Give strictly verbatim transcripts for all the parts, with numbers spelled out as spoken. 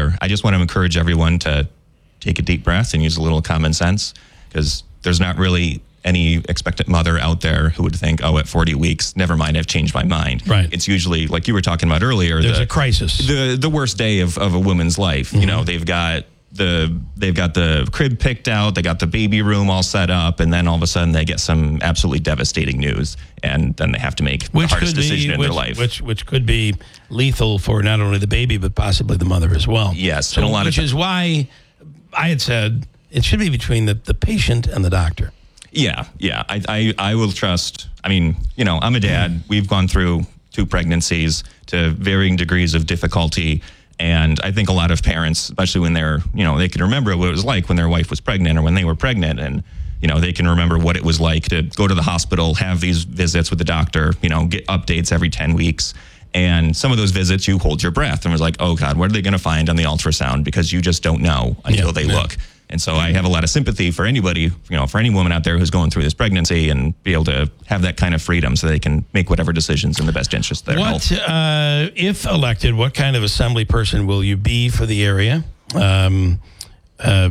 mother, I just want to encourage everyone to take a deep breath and use a little common sense, because there's not really any expectant mother out there who would think, oh, at forty weeks, never mind, I've changed my mind. Right. It's usually, like you were talking about earlier, there's the, a crisis. The the worst day of, of a woman's life. Mm-hmm. You know, they've got the they've got the crib picked out, they got the baby room all set up, and then all of a sudden they get some absolutely devastating news, and then they have to make which the hardest could decision be, in which, their life. Which which could be lethal for not only the baby, but possibly the mother as well. Yes. So, and a lot which of is why I had said it should be between the, the patient and the doctor. Yeah, yeah. I, I, I will trust. I mean, you know, I'm a dad. We've gone through two pregnancies to varying degrees of difficulty. And I think a lot of parents, especially when they're, you know, they can remember what it was like when their wife was pregnant or when they were pregnant. And, you know, they can remember what it was like to go to the hospital, have these visits with the doctor, you know, get updates every ten weeks. And some of those visits, you hold your breath and was like, oh, God, what are they going to find on the ultrasound? Because you just don't know until yeah, they yeah. look. And so I have a lot of sympathy for anybody, you know, for any woman out there who's going through this pregnancy and be able to have that kind of freedom so they can make whatever decisions in the best interest of their what, health. Uh, if elected, what kind of assembly person will you be for the area? Um, uh,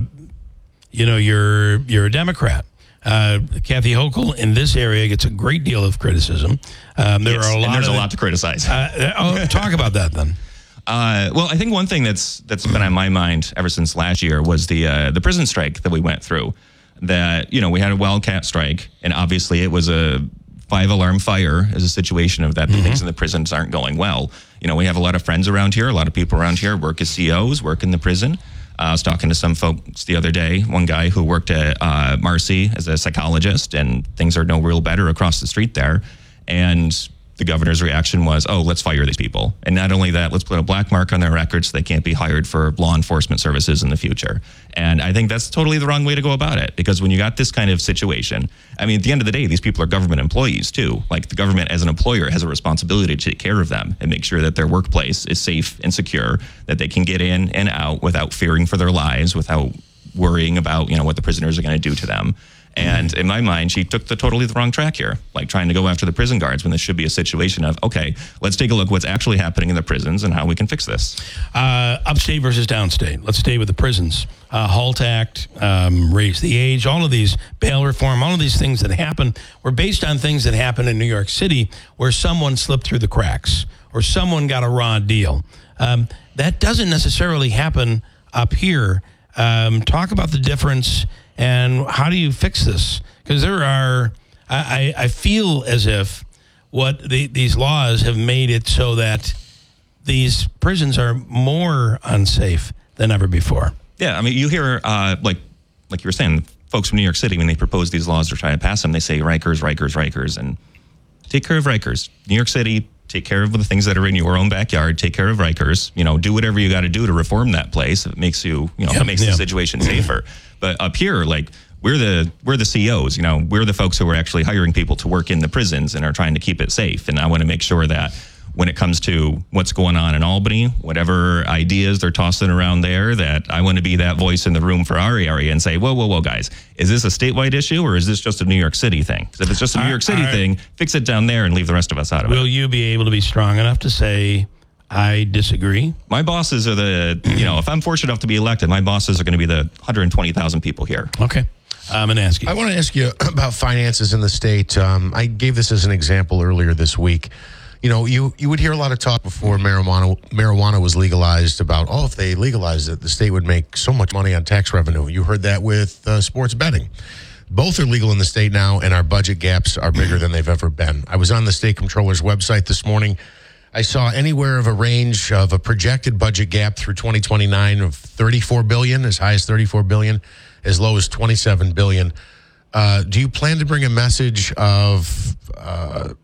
you know, you're you're a Democrat. Uh, Kathy Hochul in this area gets a great deal of criticism. Um, there yes, are a lot. And there's of, a lot to criticize. Uh, oh, talk about that then. Uh, well, I think one thing that's that's been on my mind ever since last year was the uh, the prison strike that we went through. That, you know, we had a wildcat strike, and obviously it was a five alarm fire as a situation of that. Mm-hmm. Things in the prisons aren't going well. You know, we have a lot of friends around here. A lot of people around here work as C Os, work in the prison. Uh, I was talking to some folks the other day. One guy who worked at uh, Marcy as a psychologist, and things are no real better across the street there. And the governor's reaction was, oh, let's fire these people. And not only that, let's put a black mark on their records so they can't be hired for law enforcement services in the future. And I think that's totally the wrong way to go about it, because when you got this kind of situation, I mean, at the end of the day, these people are government employees too. Like, the government as an employer has a responsibility to take care of them and make sure that their workplace is safe and secure, that they can get in and out without fearing for their lives, without worrying about, you know, what the prisoners are going to do to them. And in my mind, she took the totally the wrong track here, like trying to go after the prison guards when this should be a situation of, okay, let's take a look what's actually happening in the prisons and how we can fix this. Uh, upstate versus downstate. Let's stay with the prisons. Uh, HALT Act, um, raise the age, all of these, bail reform, all of these things that happen were based on things that happened in New York City where someone slipped through the cracks or someone got a raw deal. Um, that doesn't necessarily happen up here. Um, talk about the difference. And how do you fix this? Because there are, I, I feel as if what the, these laws have made it so that these prisons are more unsafe than ever before. Yeah, I mean, you hear, uh, like like you were saying, folks from New York City, when they propose these laws or try to pass them, they say Rikers, Rikers, Rikers, and take care of Rikers. New York City, take care of the things that are in your own backyard. Take care of Rikers. You know, do whatever you got to do to reform that place. It makes you, you know, yep, it makes yep. the situation safer. But up here, like, we're the we're the C Os. You know, we're the folks who are actually hiring people to work in the prisons and are trying to keep it safe. And I want to make sure that when it comes to what's going on in Albany, whatever ideas they're tossing around there, that I want to be that voice in the room for our area and say, whoa, whoa, whoa, guys, is this a statewide issue or is this just a New York City thing? Because if it's just a New York City thing, fix it down there and leave the rest of us out of it. Will you be able to be strong enough to say, I disagree? My bosses are the, you know, if I'm fortunate enough to be elected, my bosses are going to be the one hundred twenty thousand people here. Okay. I'm going to ask you. I want to ask you about finances in the state. Um, I gave this as an example earlier this week. You know, you, you would hear a lot of talk before marijuana marijuana was legalized about, oh, if they legalized it, the state would make so much money on tax revenue. You heard that with uh, sports betting. Both are legal in the state now, and our budget gaps are bigger than they've ever been. I was on the state comptroller's website this morning. I saw anywhere of a range of a projected budget gap through twenty twenty-nine of thirty-four billion dollars, as high as thirty-four billion dollars, as low as twenty-seven billion dollars. Uh, do you plan to bring a message of uh,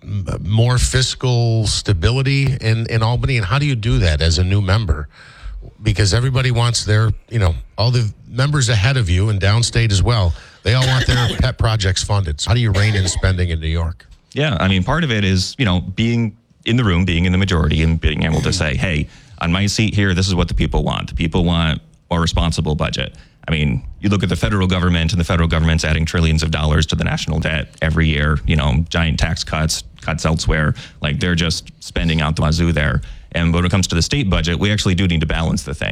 more fiscal stability in, in Albany? And how do you do that as a new member? Because everybody wants their, you know, all the members ahead of you and downstate as well, they all want their pet projects funded. So how do you rein in spending in New York? Yeah, I mean, part of it is, you know, being in the room, being in the majority and being able to say, hey, on my seat here, this is what the people want. The people want a responsible budget. I mean, you look at the federal government, and the federal government's adding trillions of dollars to the national debt every year, you know, giant tax cuts, cuts elsewhere. Like, they're just spending out the wazoo there. And when it comes to the state budget, we actually do need to balance the thing.